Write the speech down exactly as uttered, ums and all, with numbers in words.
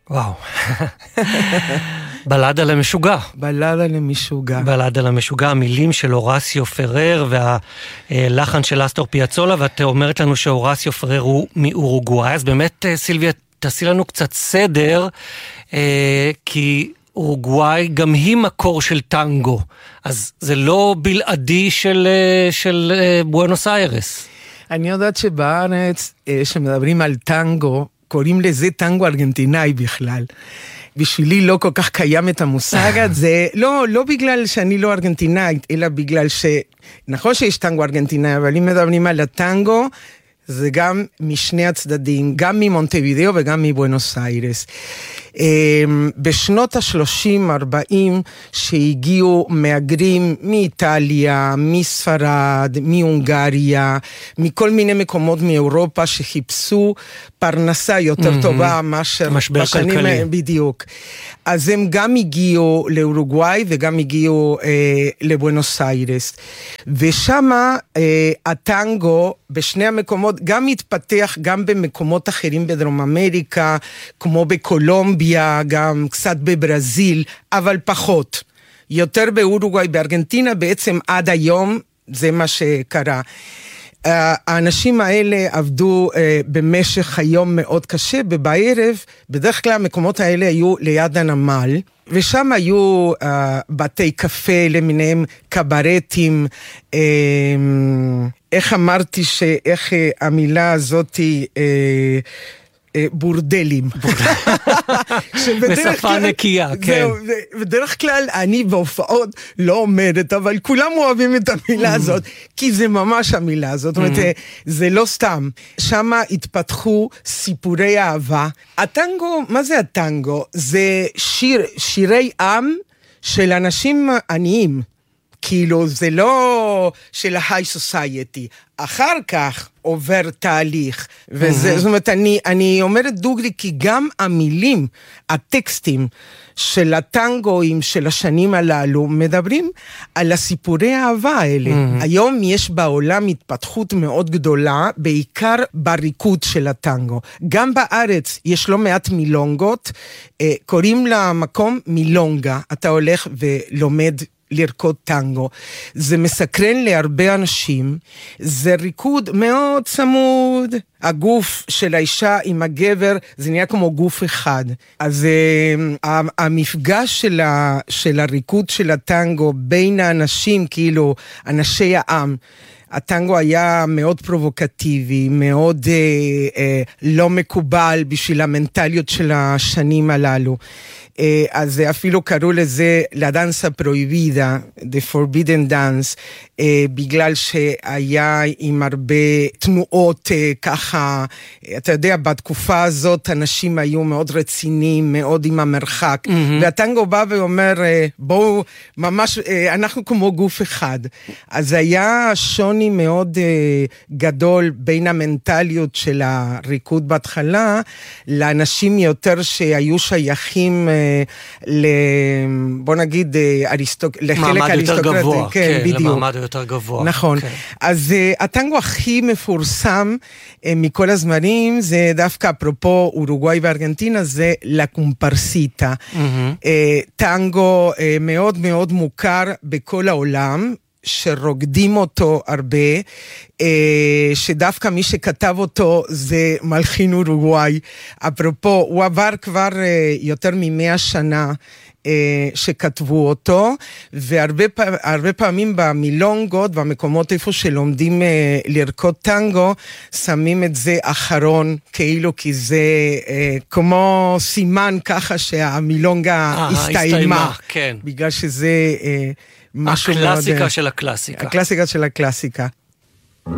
וואו. בלדה למשוגע. בלדה למשוגע. בלדה למשוגע, המילים של אורסיו פרר והלחן של אסטור פיאצולה, ואת אומרת לנו שאורסיו פרר הוא מאורוגוואי, אז באמת סילביה תעשי לנו קצת סדר, כי אורוגוואי גם היא מקור של טנגו, אז זה לא בלעדי של, של בואנוס איירס. אני יודעת שבארץ שמדברים על טנגו, קוראים לזה טנגו ארגנטינאי בכלל. בשבילי לא כל כך קיים את המושג הזה, לא, לא בגלל שאני לא ארגנטינאית, אלא בגלל ש... נכון שיש טנגו ארגנטינאי, אבל אם מדברים על הטנגו, זה גם משני הצדדים, גם ממונטווידאו וגם מבואנוס איירס. בשנות ה-שלושים ארבעים שהגיעו מהגרים מאיטליה, מספרד, מהונגריה, מכל מיני מקומות מאירופה שחיפשו פרנסה יותר טובה מאשר משבר כלכלי. בדיוק. אז הם גם הגיעו לאורוגוואי וגם הגיעו אה, לבואנוס איירס. ושמה אה, הטנגו בשני המקומות גם התפתח גם במקומות אחרים בדרום אמריקה, כמו בקולומביה, גם קצת בברזיל, אבל פחות. יותר באורוגוואי, בארגנטינה, בעצם עד היום זה מה שקרה. האנשים האלה עבדו במשך היום מאוד קשה, ובערב, בדרך כלל המקומות האלה היו ליד הנמל, ושם היו בתי קפה למיניהם, קברטים, איך אמרתי שאיך המילה הזאת בורדלים. בשפה נקייה, כן. בדרך כלל אני בהופעות לא אומרת, אבל כולם אוהבים את המילה הזאת, כי זה ממש המילה הזאת, זאת אומרת, זה לא סתם. שם התפתחו סיפורי אהבה. הטנגו, מה זה הטנגו? זה שיר, שירי עם של אנשים עניים. כאילו זה לא של ההיי סוסייטי, אחר כך עובר תהליך, וזה, זאת אומרת, אני, אני אומרת דוגרי, כי גם המילים, הטקסטים של הטנגואים של השנים הללו, מדברים על הסיפורי האהבה האלה. היום יש בעולם התפתחות מאוד גדולה, בעיקר בריקוד של הטנגו. גם בארץ יש לא מעט מילונגות, קוראים למקום מילונגה, אתה הולך ולומד לרקוד טנגו. זה מסקרן להרבה אנשים, זה ריקוד מאוד צמוד, הגוף של האישה עם הגבר, זה נהיה כמו גוף אחד. אז uh, המפגש של, ה, של הריקוד של הטנגו בין האנשים, כאילו אנשי העם, הטנגו היה מאוד פרובוקטיבי, מאוד אה, אה, לא מקובל בשביל המנטליות של השנים הללו. אה, אז אפילו קראו לזה la danza prohibida, the forbidden dance, אה, בגלל שהיה עם הרבה תנועות אה, ככה, אתה יודע, בתקופה הזאת אנשים היו מאוד רציניים, מאוד עם המרחק, mm-hmm. והטנגו בא ואומר, אה, בואו, ממש, אה, אנחנו כמו גוף אחד. אז היה שוני מאוד uh, גדול בין המנטליות של הריקוד בהתחלה, לאנשים יותר שהיו שייכים uh, ל... בוא נגיד, uh, אריסטוק... לחלק אריסטוקרטי. גבוה, כן, כן, בדיוק. למעמד יותר גבוה. נכון. כן. אז uh, הטנגו הכי מפורסם uh, מכל הזמנים, זה דווקא אפרופו אורוגוואי וארגנטינה, זה לה קומפרסיטה. Mm-hmm. Uh, טנגו uh, מאוד מאוד מוכר בכל העולם, שרוקדים אותו הרבה, שדווקא מי שכתב אותו זה מלחין אורוגוואי. אפרופו, הוא עבר כבר יותר ממאה שנה שכתבו אותו, והרבה פעמים, הרבה פעמים במילונגות, במקומות איפה שלומדים לרקוד טנגו, שמים את זה אחרון, כאילו כי זה כמו סימן ככה שהמילונגה הסתיימה, כן. בגלל שזה... הקלאסיקה של הקלאסיקה. הקלאסיקה של הקלאסיקה.